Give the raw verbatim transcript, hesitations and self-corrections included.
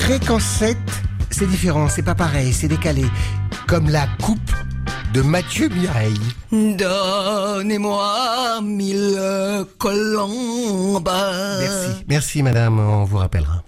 Ré qu'en sept, c'est différent, c'est pas pareil, c'est décalé. Comme la coupe de Mathieu Mireille. Donnez-moi mille colombes. Merci, merci madame, on vous rappellera.